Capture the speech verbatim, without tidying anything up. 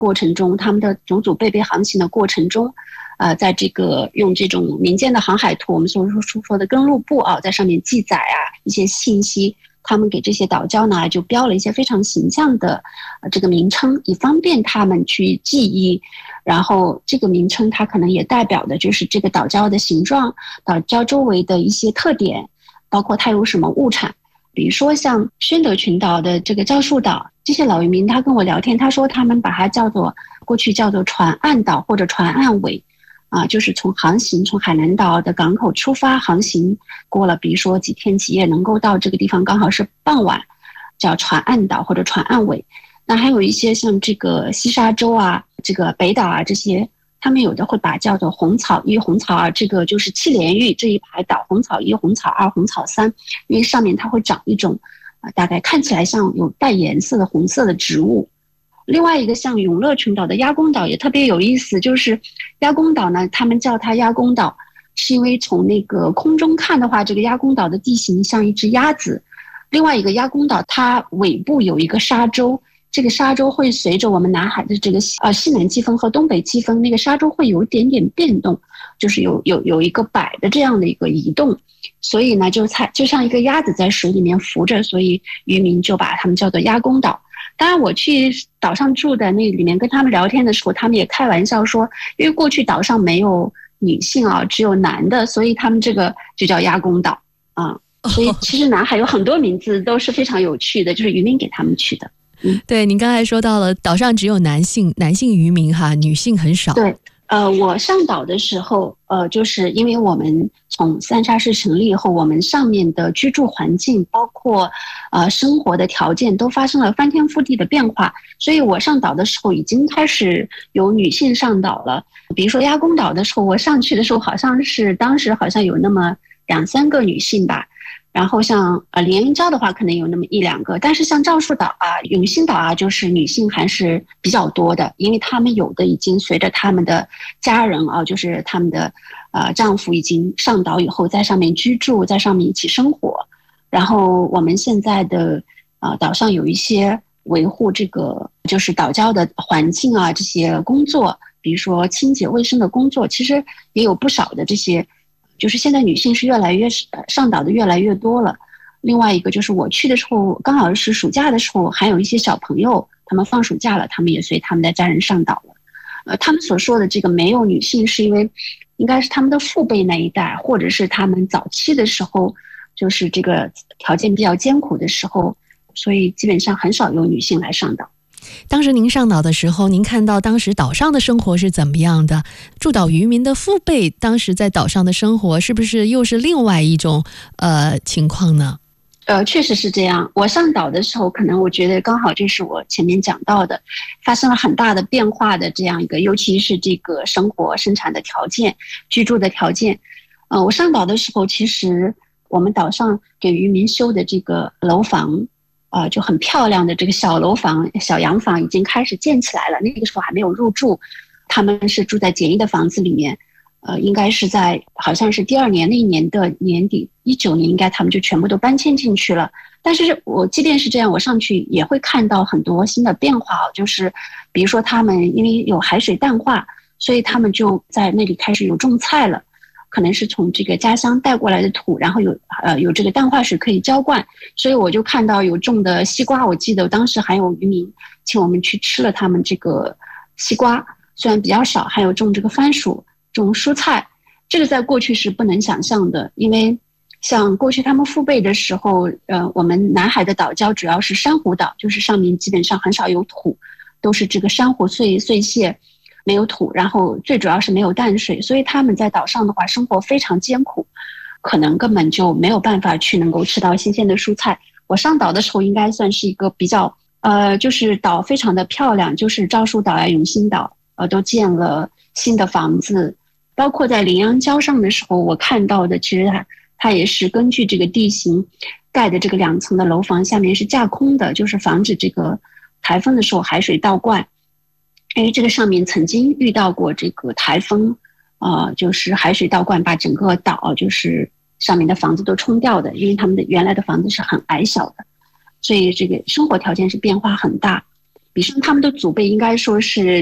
过程中，他们的祖祖辈辈航行的过程中，呃，在这个用这种民间的航海图，我们所说说的登录簿啊，在上面记载啊一些信息。他们给这些岛礁呢，就标了一些非常形象的、呃、这个名称，以方便他们去记忆。然后这个名称它可能也代表的就是这个岛礁的形状，岛礁周围的一些特点，包括它有什么物产。比如说像宣德群岛的这个樟树岛，这些老渔民他跟我聊天，他说他们把它叫做过去叫做船岸岛或者船岸尾。啊，就是从航行，从海南岛的港口出发航行，过了比如说几天几夜，能够到这个地方刚好是傍晚，叫船岸岛或者船岸尾。那还有一些像这个西沙洲啊，这个北岛啊这些，他们有的会把叫做红草一、红草二，这个就是七连玉这一排岛，红草一、红草二、红草三，因为上面它会长一种啊、呃，大概看起来像有带颜色的红色的植物。另外一个像永乐群岛的鸭公岛也特别有意思，就是鸭公岛呢，他们叫它鸭公岛，是因为从那个空中看的话，这个鸭公岛的地形像一只鸭子。另外一个鸭公岛，它尾部有一个沙洲，这个沙洲会随着我们南海的这个呃西南季风和东北季风，那个沙洲会有一点点变动，就是有有有一个摆的这样的一个移动，所以呢，就才就像一个鸭子在水里面浮着，所以渔民就把它们叫做鸭公岛。当然我去岛上住的那里面跟他们聊天的时候，他们也开玩笑说，因为过去岛上没有女性啊，只有男的，所以他们这个就叫鸭公岛啊。所以其实南海有很多名字都是非常有趣的，就是渔民给他们取的。 嗯，对，您刚才说到了岛上只有男性男性渔民哈，女性很少。 对。呃，我上岛的时候，呃，就是因为我们从三沙市成立以后，我们上面的居住环境，包括呃生活的条件，都发生了翻天覆地的变化。所以我上岛的时候，已经开始有女性上岛了。比如说鸭公岛的时候，我上去的时候，好像是当时好像有那么两三个女性吧。然后像呃连云礁的话，可能有那么一两个，但是像樟树岛啊、永兴岛啊，就是女性还是比较多的，因为她们有的已经随着他们的家人啊，就是他们的呃丈夫已经上岛以后，在上面居住，在上面一起生活。然后我们现在的呃岛上有一些维护这个就是岛礁的环境啊这些工作，比如说清洁卫生的工作，其实也有不少的这些。就是现在女性是越来越上岛的越来越多了。另外一个就是我去的时候，刚好是暑假的时候，还有一些小朋友，他们放暑假了，他们也随他们的家人上岛了。呃，他们所说的这个没有女性，是因为应该是他们的父辈那一代，或者是他们早期的时候，就是这个条件比较艰苦的时候，所以基本上很少有女性来上岛。 当时您上岛的时候，您看到当时岛上的生活是怎么样的？驻岛渔民的父辈当时在岛上的生活是不是又是另外一种呃情况呢？ 呃，确实是这样。我上岛的时候，可能我觉得刚好就是我前面讲到的，发生了很大的变化的这样一个，尤其是这个生活生产的条件、居住的条件。呃，我上岛的时候，其实我们岛上给渔民修的这个楼房。呃，就很漂亮的这个小楼房、小洋房已经开始建起来了。那个时候还没有入住，他们是住在简易的房子里面。呃，应该是在好像是第二年那一年的年底，一九年应该他们就全部都搬迁进去了。但是我即便是这样，我上去也会看到很多新的变化，就是比如说他们因为有海水淡化，所以他们就在那里开始有种菜了。可能是从这个家乡带过来的土，然后有呃有这个淡化水可以浇灌，所以我就看到有种的西瓜。我记得当时还有渔民请我们去吃了他们这个西瓜，虽然比较少，还有种这个番薯、种蔬菜。这个在过去是不能想象的，因为像过去他们父辈的时候，呃，我们南海的岛礁主要是珊瑚岛，就是上面基本上很少有土，都是这个珊瑚碎碎屑。没有土，然后最主要是没有淡水，所以他们在岛上的话生活非常艰苦，可能根本就没有办法去能够吃到新鲜的蔬菜。我上岛的时候应该算是一个比较呃，就是岛非常的漂亮，就是樟树岛呀、永兴岛呃都建了新的房子，包括在羚羊礁上的时候，我看到的其实它它也是根据这个地形盖的这个两层的楼房，下面是架空的，就是防止这个台风的时候海水倒灌。因为这个上面曾经遇到过这个台风，呃，就是海水倒灌把整个岛就是上面的房子都冲掉的，因为他们的原来的房子是很矮小的，所以这个生活条件是变化很大。 比上他们的祖辈应该说是